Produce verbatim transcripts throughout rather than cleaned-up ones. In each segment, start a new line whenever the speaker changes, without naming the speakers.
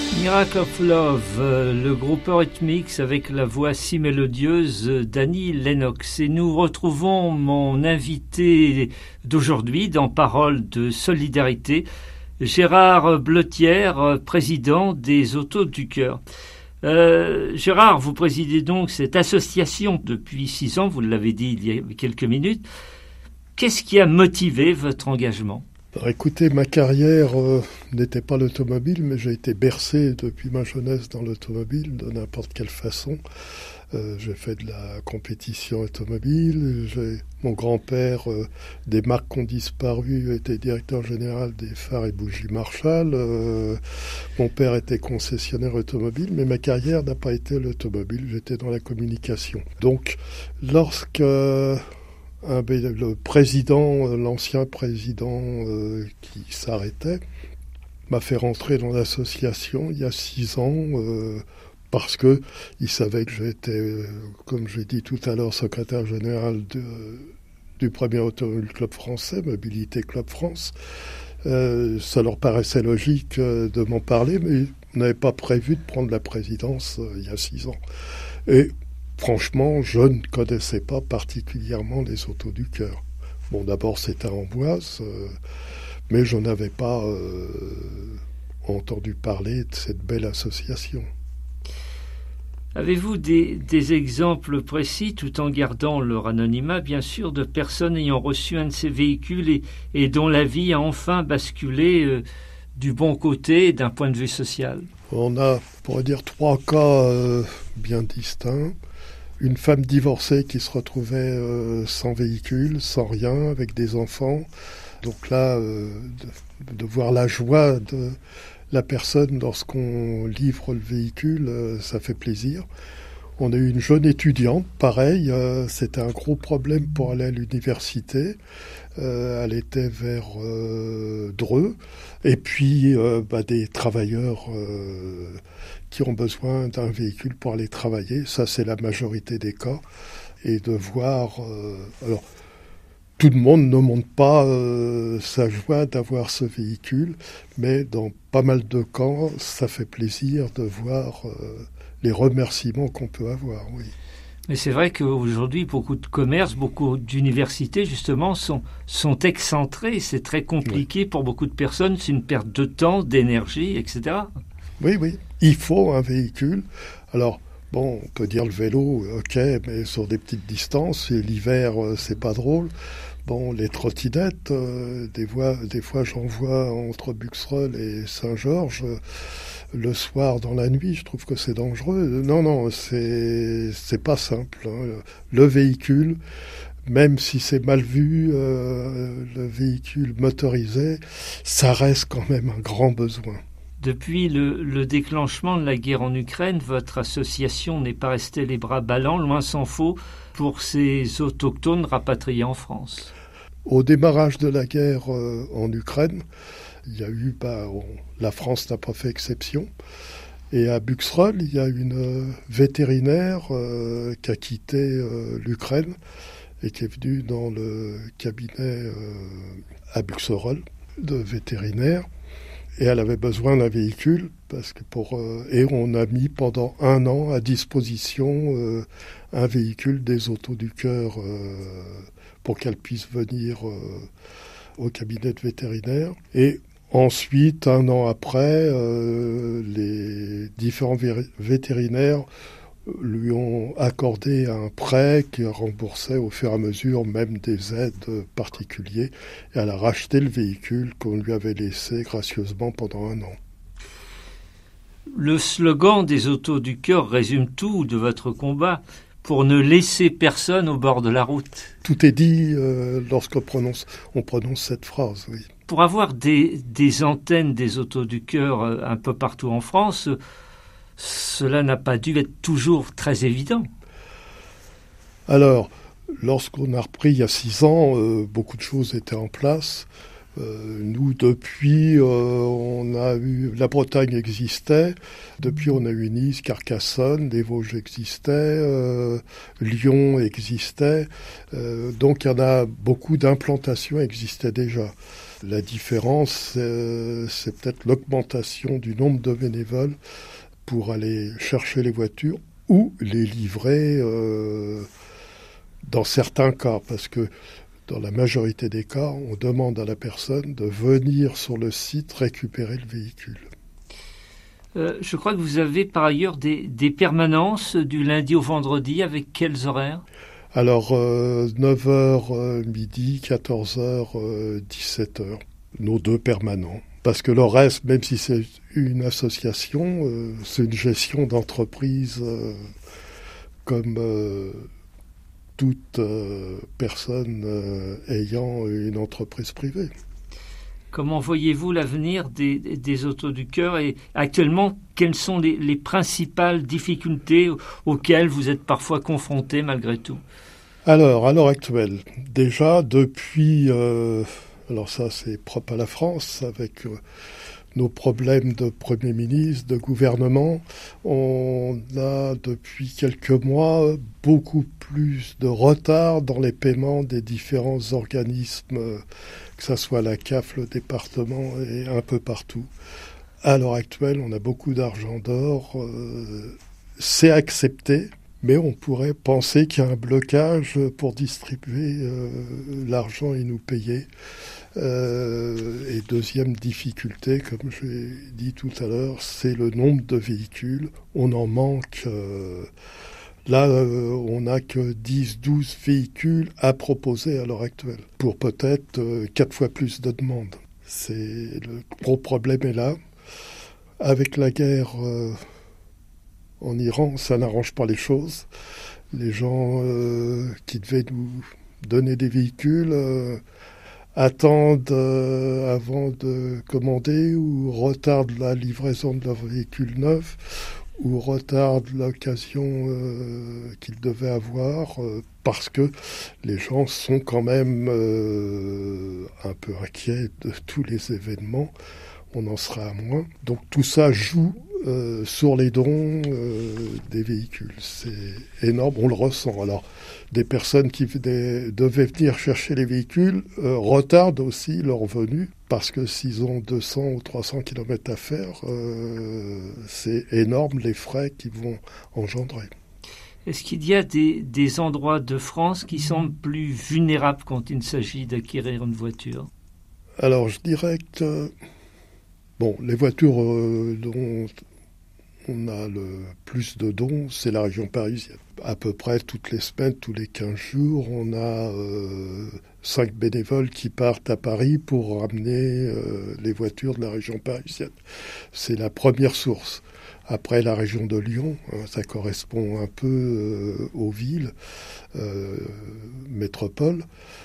Miracle of Love, euh, le groupe Eurythmics avec la voix si mélodieuse d'Annie Lennox. Et nous retrouvons mon invité d'aujourd'hui dans Paroles de solidarité, Gérard Bletière, président des Autos du Cœur. Euh, Gérard, vous présidez donc cette association depuis six ans, vous l'avez dit il y a quelques minutes. Qu'est-ce qui a motivé votre engagement ?
Alors, écoutez, ma carrière euh, n'était pas l'automobile, mais j'ai été bercé depuis ma jeunesse dans l'automobile, de n'importe quelle façon. Euh, j'ai fait de la compétition automobile. J'ai, mon grand-père, euh, des marques qui ont disparu, était directeur général des phares et bougies Marshall. Euh, mon père était concessionnaire automobile, mais ma carrière n'a pas été l'automobile. J'étais dans la communication. Donc, lorsque... Un, le président, l'ancien président euh, qui s'arrêtait, m'a fait rentrer dans l'association il y a six ans euh, parce que il savait que j'étais, euh, comme j'ai dit tout à l'heure, secrétaire général de, du premier Automobile Club français, Mobilité Club France. Euh, ça leur paraissait logique euh, de m'en parler, mais on n'avait pas prévu de prendre la présidence euh, il y a six ans. Et franchement, je ne connaissais pas particulièrement les Autos du Cœur. Bon, d'abord, c'était à Amboise, euh, mais je n'avais pas euh, entendu parler de cette belle association.
Avez-vous des, des exemples précis, tout en gardant leur anonymat, bien sûr, de personnes ayant reçu un de ces véhicules et, et dont la vie a enfin basculé euh, du bon côté d'un point de vue social ?
On a, on pourrait dire, trois cas euh, bien distincts. Une femme divorcée qui se retrouvait euh, sans véhicule, sans rien, avec des enfants. Donc là, euh, de, de voir la joie de la personne lorsqu'on livre le véhicule, euh, ça fait plaisir. On a eu une jeune étudiante, pareil, euh, c'était un gros problème pour aller à l'université. Euh, elle était vers euh, Dreux. Et puis, euh, bah, des travailleurs euh, qui ont besoin d'un véhicule pour aller travailler. Ça, c'est la majorité des cas. Et de voir... Euh, alors, tout le monde ne montre pas euh, sa joie d'avoir ce véhicule, mais dans pas mal de cas, ça fait plaisir de voir euh, les remerciements qu'on peut avoir, oui.
Mais c'est vrai qu'aujourd'hui, beaucoup de commerces, beaucoup d'universités, justement, sont, sont excentrés. C'est très compliqué oui. pour beaucoup de personnes. C'est une perte de temps, d'énergie, et cetera.
Oui, oui. Il faut un véhicule. Alors, bon, on peut dire le vélo, ok, mais sur des petites distances. Et l'hiver, c'est pas drôle. Bon, les trottinettes, euh, des, voies, des fois, j'en vois entre Buxerolles et Saint-Georges. Euh, le soir, dans la nuit, je trouve que c'est dangereux. Non, non, c'est c'est pas simple. Hein. Le véhicule, même si c'est mal vu, euh, le véhicule motorisé, ça reste quand même un grand besoin.
Depuis le, le déclenchement de la guerre en Ukraine, votre association n'est pas restée les bras ballants, loin s'en faut, pour ces autochtones rapatriés en France.
Au démarrage de la guerre euh, en Ukraine, il y a eu, bah, on, la France n'a pas fait exception. Et à Buxerolles, il y a une euh, vétérinaire euh, qui a quitté euh, l'Ukraine et qui est venue dans le cabinet euh, à Buxerolles de vétérinaire. Et elle avait besoin d'un véhicule parce que pour euh, et on a mis pendant un an à disposition euh, un véhicule des Autos du Cœur euh, pour qu'elle puisse venir euh, au cabinet de vétérinaire. Et ensuite, un an après, euh, les différents vé- vétérinaires lui ont accordé un prêt qui remboursait au fur et à mesure même des aides particulières. Et elle a racheté le véhicule qu'on lui avait laissé gracieusement pendant un an.
Le slogan des Autos du Cœur résume tout de votre combat pour ne laisser personne au bord de la route.
Tout est dit euh, lorsqu'on prononce, on prononce cette phrase, oui.
Pour avoir des, des antennes des Autos du Cœur un peu partout en France, cela n'a pas dû être toujours très évident.
Alors, lorsqu'on a repris il y a six ans, euh, beaucoup de choses étaient en place. Euh, nous, depuis, euh, on a eu la Bretagne existait. Depuis, on a eu Nice, Carcassonne, les Vosges existaient, euh, Lyon existait. Euh, donc, il y en a beaucoup d'implantations existaient déjà. La différence, euh, c'est peut-être l'augmentation du nombre de bénévoles pour aller chercher les voitures ou les livrer euh, dans certains cas, parce que dans la majorité des cas, on demande à la personne de venir sur le site récupérer le véhicule.
Euh, je crois que vous avez par ailleurs des, des permanences du lundi au vendredi, avec quels horaires ?
Alors, euh, neuf heures euh, midi, quatorze heures, euh, dix-sept heures, nos deux permanents. Parce que le reste, même si c'est une association, euh, c'est une gestion d'entreprise euh, comme euh, toute euh, personne euh, ayant une entreprise privée.
Comment voyez-vous l'avenir des, des Autos du Cœur et actuellement, quelles sont les, les principales difficultés auxquelles vous êtes parfois confrontés malgré tout ?
Alors, à l'heure actuelle, déjà depuis, euh, alors ça c'est propre à la France, avec euh, nos problèmes de Premier ministre, de gouvernement, on a depuis quelques mois beaucoup plus de retard dans les paiements des différents organismes, que ce soit la C A F, le département et un peu partout. À l'heure actuelle, on a beaucoup d'argent d'or, euh, c'est accepté, mais on pourrait penser qu'il y a un blocage pour distribuer euh, l'argent et nous payer. Euh, et deuxième difficulté, comme j'ai dit tout à l'heure, c'est le nombre de véhicules. On en manque. Euh, là, euh, on n'a que dix douze véhicules à proposer à l'heure actuelle, pour peut-être euh, quatre fois plus de demandes. C'est, le gros problème est là. Avec la guerre euh, en Iran, ça n'arrange pas les choses. Les gens euh, qui devaient nous donner des véhicules euh, attendent euh, avant de commander ou retardent la livraison de leur véhicule neuf ou retardent l'occasion euh, qu'ils devaient avoir euh, parce que les gens sont quand même euh, un peu inquiets de tous les événements. On en sera à moins. Donc tout ça joue euh, sur les dons euh, des véhicules. C'est énorme, on le ressent. Alors, des personnes qui des, devaient venir chercher les véhicules euh, retardent aussi leur venue parce que s'ils ont deux cents ou trois cents kilomètres à faire, euh, c'est énorme les frais qu'ils vont engendrer.
Est-ce qu'il y a des, des endroits de France qui semblent plus vulnérables quand il s'agit d'acquérir une voiture ?
Alors, je dirais que bon, les voitures euh, dont on a le plus de dons, c'est la région parisienne. À peu près toutes les semaines, tous les quinze jours, on a euh, cinq bénévoles qui partent à Paris pour ramener euh, les voitures de la région parisienne. C'est la première source. Après, la région de Lyon, hein, ça correspond un peu euh, aux villes, euh, métropoles.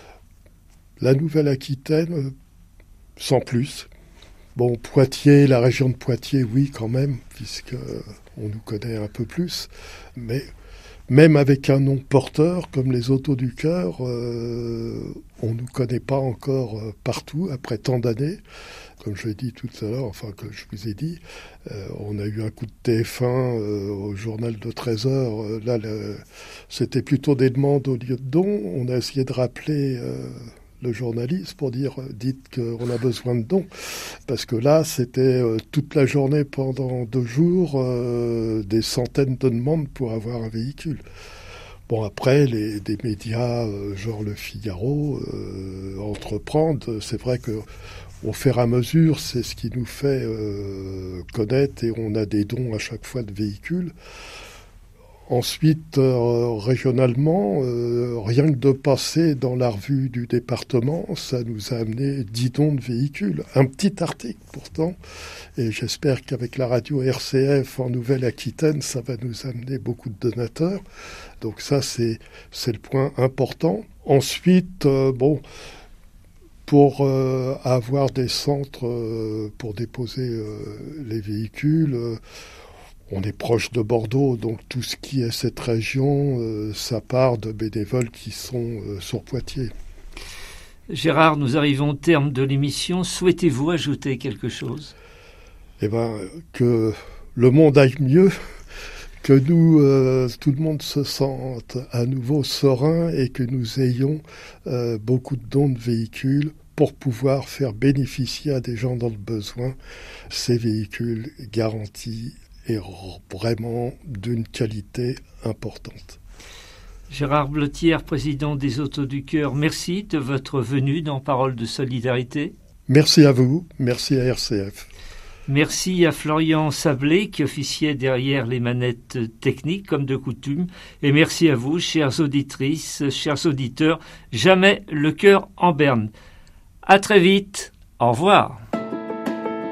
La Nouvelle-Aquitaine, sans plus. Bon, Poitiers, la région de Poitiers, oui, quand même, puisque on nous connaît un peu plus. Mais même avec un nom porteur, comme les Autos du Cœur, euh, on ne nous connaît pas encore euh, partout, après tant d'années. Comme je l'ai dit tout à l'heure, enfin, que je vous ai dit, euh, on a eu un coup de T F un euh, au journal de treize heures. Euh, là, le, c'était plutôt des demandes au lieu de dons. On a essayé de rappeler Euh, le journaliste pour dire euh, dites qu'on a besoin de dons, parce que là c'était euh, toute la journée pendant deux jours euh, des centaines de demandes pour avoir un véhicule. Bon, après les des médias euh, genre le Figaro euh, entreprendre, c'est vrai que au fur et à mesure c'est ce qui nous fait euh, connaître et on a des dons à chaque fois de véhicules. Ensuite, euh, régionalement, euh, rien que de passer dans la revue du département, ça nous a amené dix dons de véhicules. Un petit article pourtant, et j'espère qu'avec la radio R C F en Nouvelle-Aquitaine, ça va nous amener beaucoup de donateurs. Donc ça, c'est, c'est le point important. Ensuite, euh, bon, pour euh, avoir des centres euh, pour déposer euh, les véhicules, euh, on est proche de Bordeaux, donc tout ce qui est cette région, euh, ça part de bénévoles qui sont euh, sur Poitiers.
Gérard, nous arrivons au terme de l'émission. Souhaitez-vous ajouter quelque chose ?
Eh bien, que le monde aille mieux, que nous, euh, tout le monde se sente à nouveau serein et que nous ayons euh, beaucoup de dons de véhicules pour pouvoir faire bénéficier à des gens dans le besoin ces véhicules garantis et vraiment d'une qualité importante.
Gérard Blottière, président des Autos du Cœur, merci de votre venue dans Parole de Solidarité.
Merci à vous, merci à R C F.
Merci à Florian Sablé qui officiait derrière les manettes techniques comme de coutume. Et merci à vous, chères auditrices, chers auditeurs. Jamais le cœur en berne. À très vite. Au revoir.